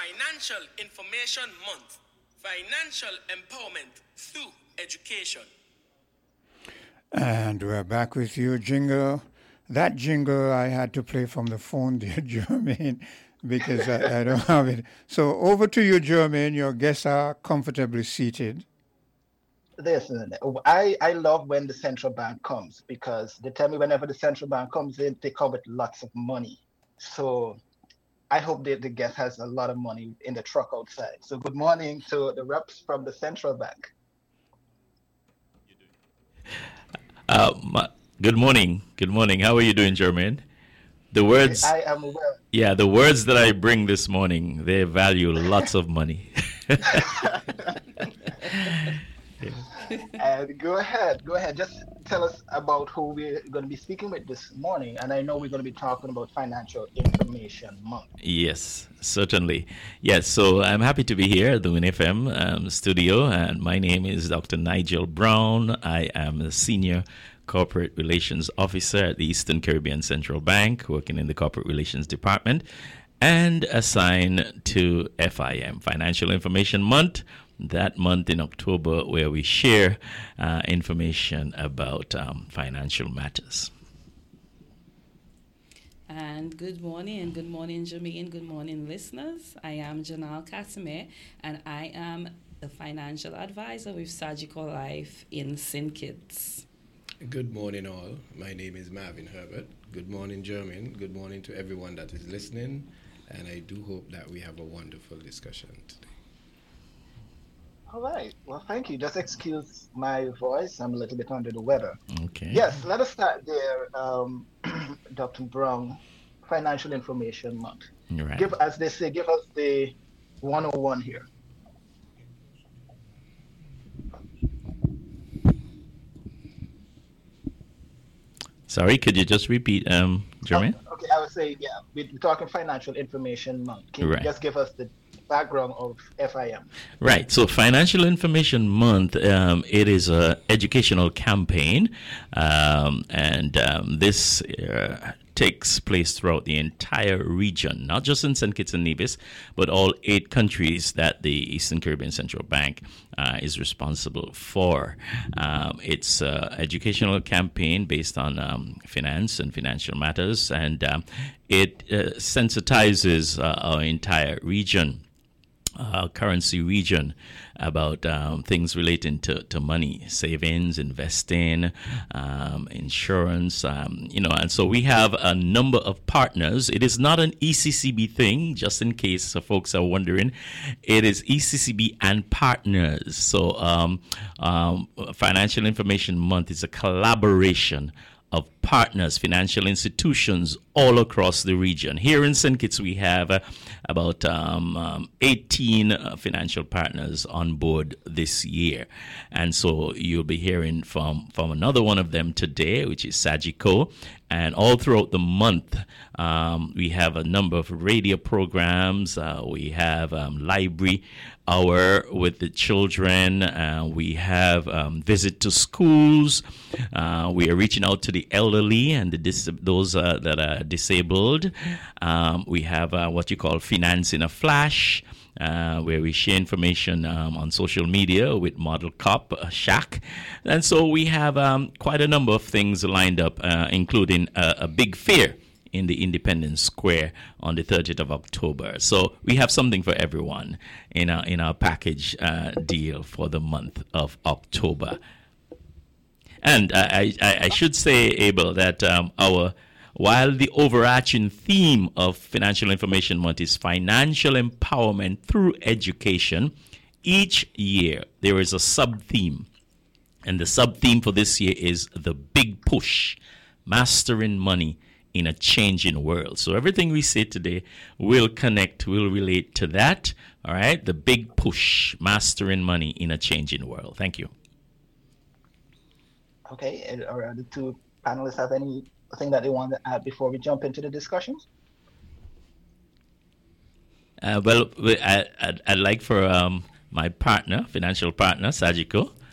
Financial Information Month. Financial empowerment through education. And we're back with you, jingle. That jingle I had to play from the phone, dear Jermaine, because I don't have it. So over to you, Jermaine. Your guests are comfortably seated. Listen, I love when the central bank comes because they tell me whenever the central bank comes in, they come with lots of money. So I hope the guest has a lot of money in the truck outside. So good morning to the reps from the central bank. Good morning. Good morning. How are you doing, Jermaine? The words. I am well. Yeah, the words that I bring this morning, they value lots of money. And go ahead. Just tell us about who we're going to be speaking with this morning. And I know we're going to be talking about Financial Information Month. Yes, certainly. Yes, so I'm happy to be here at the WinFM studio. And my name is Dr. Nigel Brown. I am a senior corporate relations officer at the Eastern Caribbean Central Bank, working in the corporate relations department, and assigned to FIM, Financial Information Month. That month in October, where we share information about financial matters. And good morning, Jermaine. Good morning, listeners. I am Janelle Casimir, and I am the financial advisor with Surgical Life in St. Kitts. Good morning, all. My name is Marvin Herbert. Good morning, Jermaine. Good morning to everyone that is listening, and I do hope that we have a wonderful discussion today. All right. Well, thank you. Just excuse my voice. I'm a little bit under the weather. Okay. Yes, let us start there, Dr. Brown. Financial Information Month. Right. Give us the 101 here. Sorry, could you just repeat, Jermaine? Okay, I would say, yeah, we're talking Financial Information Month. Can you just give us the background of FIM? Right. So Financial Information Month, it is an educational campaign, and this takes place throughout the entire region, not just in St. Kitts and Nevis, but all 8 countries that the Eastern Caribbean Central Bank is responsible for. It's an educational campaign based on finance and financial matters, and it sensitizes our entire region, currency region, about things relating to money, savings, investing, insurance, and so we have a number of partners. It is not an ECCB thing, just in case folks are wondering. It is ECCB and partners. So Financial Information Month is a collaboration of partners, financial institutions all across the region. Here in St. Kitts, we have about 18 financial partners on board this year. And so you'll be hearing from another one of them today, which is Sagico. And all throughout the month, we have a number of radio programs. We have library hour with the children. We have visit to schools. We are reaching out to the elderly and those that are disabled. We have what you call Finance in a Flash, where we share information on social media with Model Cop, Shack. And so we have quite a number of things lined up, including a big fair in the Independence Square on the 30th of October. So we have something for everyone in our package deal for the month of October. And I should say, Abel, that while the overarching theme of Financial Information Month is financial empowerment through education, each year there is a sub-theme. And the sub-theme for this year is the big push, mastering money in a changing world. So everything we say today will relate to that. All right, the big push, mastering money in a changing world. Thank you. Okay, and are the two panelists have anything that they want to add before we jump into the discussions? I'd like for my partner, financial partner, Sajiko,